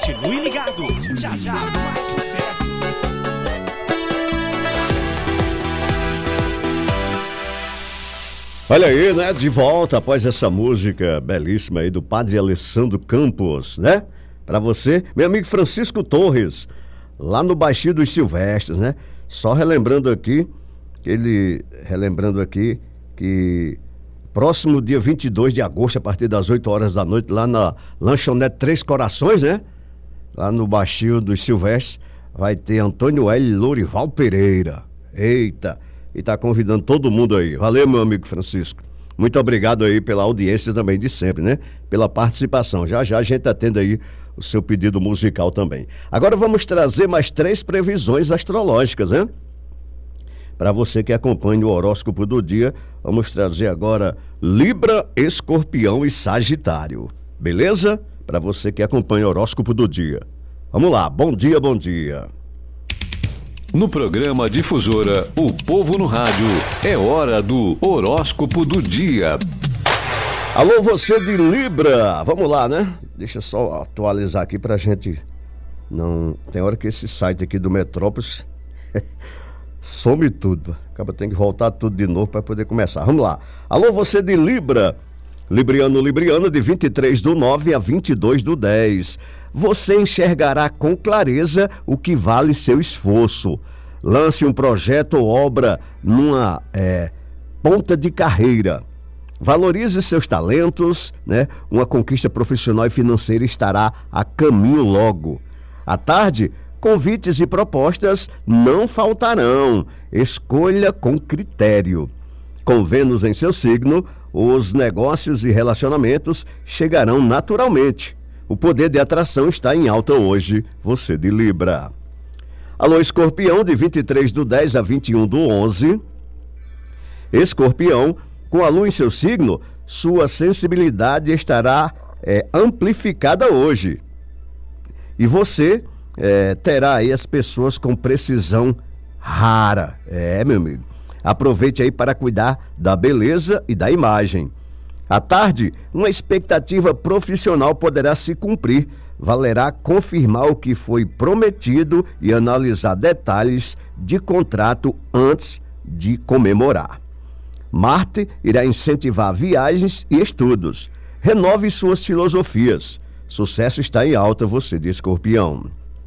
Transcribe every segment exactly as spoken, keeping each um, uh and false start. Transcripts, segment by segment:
Continue ligado, já já mais sucessos. Olha aí, né? De volta após essa música belíssima aí do Padre Alessandro Campos, né? Pra você, meu amigo Francisco Torres, lá no Baixio dos Silvestres, né? Só relembrando aqui, ele, relembrando aqui que próximo dia vinte e dois de agosto, a partir das oito horas da noite, lá na Lanchonete Três Corações, né? Lá no Baixio dos Silvestres, vai ter Antônio L. Lourival Pereira. Eita! E tá convidando todo mundo aí. Valeu, meu amigo Francisco. Muito obrigado aí pela audiência também de sempre, né? Pela participação. Já já a gente atende aí o seu pedido musical também. Agora vamos trazer mais três previsões astrológicas, né? Para você que acompanha o horóscopo do dia, vamos trazer agora Libra, Escorpião e Sagitário. Beleza? Para você que acompanha o horóscopo do dia. Vamos lá. Bom dia, bom dia. No programa Difusora, o povo no rádio, é hora do horóscopo do dia. Alô, você de Libra, vamos lá, né? Deixa eu só atualizar aqui pra gente não... Tem hora que esse site aqui do Metrópolis some tudo, acaba tem que voltar tudo de novo para poder começar. Vamos lá. Alô, você de Libra, Libriano, Libriana, de vinte e três do nove a vinte e dois do dez. Você enxergará com clareza o que vale seu esforço. Lance um projeto ou obra numa é, ponta de carreira. Valorize seus talentos, né? Uma conquista profissional e financeira estará a caminho logo. À tarde, convites e propostas não faltarão. Escolha com critério. Com Vênus em seu signo, os negócios e relacionamentos chegarão naturalmente. O poder de atração está em alta hoje, você de Libra. Alô, Escorpião, de vinte e três do dez a vinte e um do onze. Escorpião, com a lua em seu signo, sua sensibilidade estará é, amplificada hoje. E você é, terá aí as pessoas com precisão rara. É, meu amigo. Aproveite aí para cuidar da beleza e da imagem. À tarde, uma expectativa profissional poderá se cumprir. Valerá confirmar o que foi prometido e analisar detalhes de contrato antes de comemorar. Marte irá incentivar viagens e estudos. Renove suas filosofias. Sucesso está em alta, você de Escorpião.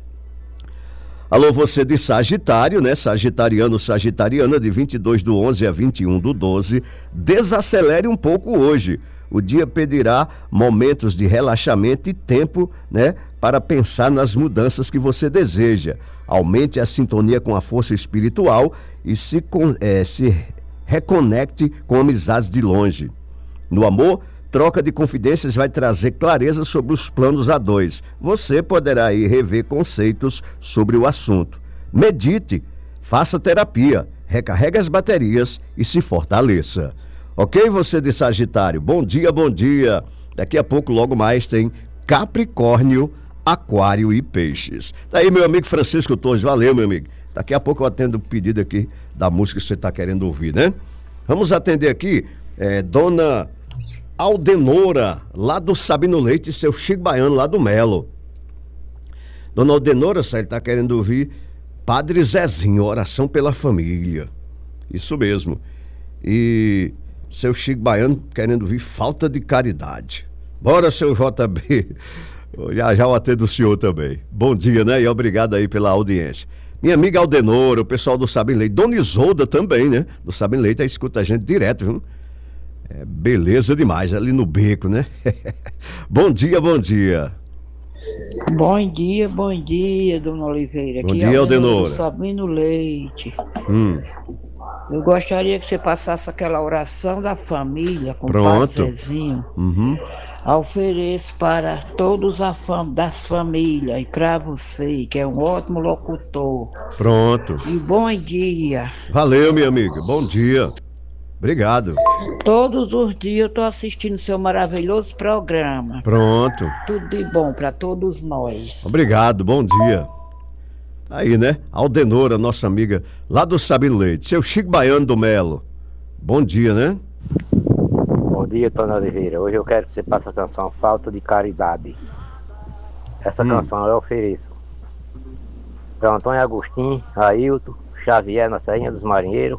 Alô, você de Sagitário, né? Sagitariano, Sagitariana, de vinte e dois do onze a vinte e um do doze. Desacelere um pouco hoje. O dia pedirá momentos de relaxamento e tempo, né? Para pensar nas mudanças que você deseja. Aumente a sintonia com a força espiritual e se, é, se reconecte com amizades de longe. No amor, troca de confidências vai trazer clareza sobre os planos a dois. Você poderá aí rever conceitos sobre o assunto. Medite, faça terapia, recarregue as baterias e se fortaleça. Ok, você de Sagitário? Bom dia, bom dia. Daqui a pouco, logo mais, tem Capricórnio, Aquário e Peixes. Tá aí, meu amigo Francisco Torres. Valeu, meu amigo. Daqui a pouco eu atendo o pedido aqui da música que você está querendo ouvir, né? Vamos atender aqui, é, Dona Aldenora, lá do Sabino Leite, seu Chico Baiano, lá do Melo. Dona Aldenora, ele está querendo ouvir Padre Zezinho, oração pela família. Isso mesmo. E seu Chico Baiano querendo ouvir falta de caridade. Bora, seu J B. Já já eu atendo o senhor também. Bom dia, né? E obrigado aí pela audiência. Minha amiga Aldenora, o pessoal do Sabino Leite, Dona Isolda também, né? Do Sabino Leite, aí escuta a gente direto, viu? É beleza demais, ali no beco, né? Bom dia, bom dia. Bom dia, bom dia, Dona Oliveira. Bom Aqui dia, é Aldenora. Sabino Leite. Hum. Eu gostaria que você passasse aquela oração da família com o Pronto. Padre Zezinho. Uhum. Ofereço para todos a fam das famílias e para você, que é um ótimo locutor. Pronto. E bom dia. Valeu, minha amiga. Bom dia. Obrigado. Todos os dias eu estou assistindo seu maravilhoso programa. Pronto. Tudo de bom para todos nós. Obrigado, bom dia. Aí, né? Aldenora, nossa amiga lá do Sabino Leite. Seu Chico Baiano do Melo. Bom dia, né? Bom dia, Dona Oliveira. Hoje eu quero que você passe a canção Falta de Caridade. Essa Hum. canção eu ofereço para Antônio Agostinho, Ailton, Xavier na Serrinha dos Marinheiros,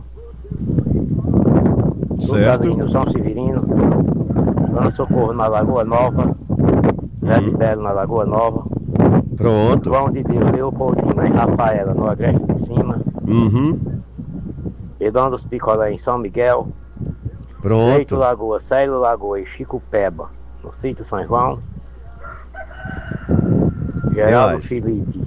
Certo. no São Severino, Dona Socorro na Lagoa Nova, Zé de Belo na Lagoa Nova, Pronto. João de Deus, Leopoldina e Rafaela no Agreste de Cima, Uhum. Pedão dos Picolé em São Miguel, Leito Pronto. Lagoa, Célio Lagoa e Chico Peba no sítio São João, Geraldo mais? Felipe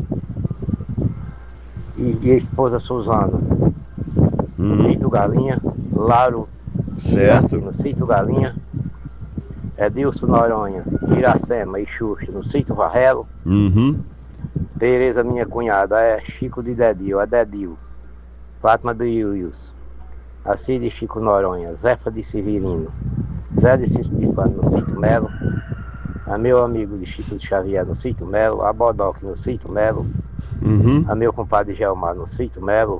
e, e a esposa Suzana no Uhum. sítio Galinha, Laro Certo. no sítio Galinha, Edilson Noronha, Iracema e Xuxa no sítio Varrelo, Uhum. Tereza, minha cunhada, é Chico de Dedil, é Dedil, Fátima do Iuius, Acide Chico Noronha, Zefa de Severino, Zé de Cispifano no sítio Melo, a meu amigo de Chico de Xavier no sítio Melo, a Bodoc no sítio Melo, Uhum. a meu compadre Gelmar no sítio Melo,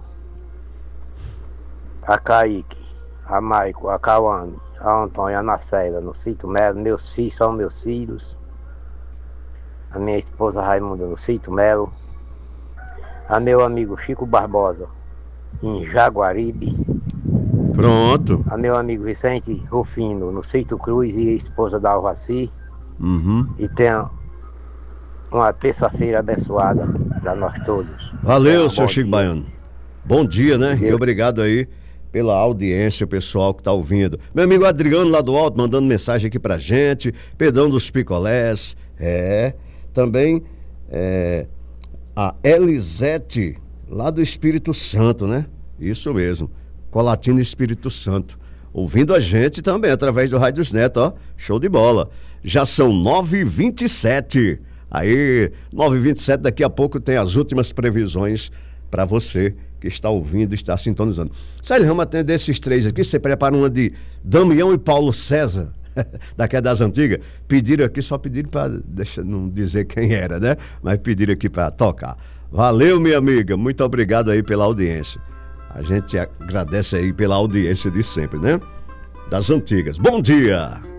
a Kaique, a Maico, a Cauane, a Antônia, a Nacela no sítio Melo, meus filhos são meus filhos, a minha esposa Raimunda no sítio Melo, a meu amigo Chico Barbosa em Jaguaribe, Pronto. a meu amigo Vicente Rufino no sítio Cruz e a esposa da Alvaci, Uhum. e tenha uma terça-feira abençoada para nós todos. Valeu, Tenha um seu bom Chico dia. Baiano. Bom dia, né? E Deus. obrigado aí pela audiência, o pessoal que tá ouvindo. Meu amigo Adriano lá do alto mandando mensagem aqui pra gente. Pedão dos Picolés. É. Também é, a Elisete lá do Espírito Santo, né? Isso mesmo. Colatina Espírito Santo. Ouvindo a gente também através do Rádios Neto, ó. Show de bola. Já são nove e vinte e sete. Aí, nove e vinte e sete, daqui a pouco tem as últimas previsões para você que está ouvindo e está sintonizando. Célio Rama, tem desses três aqui, você prepara uma de Damião e Paulo César, daqui das antigas. Pediram aqui, só pediram para, deixa não dizer quem era, né? Mas pediram aqui para tocar. Valeu, minha amiga, muito obrigado aí pela audiência. A gente agradece aí pela audiência de sempre, né? Das antigas. Bom dia!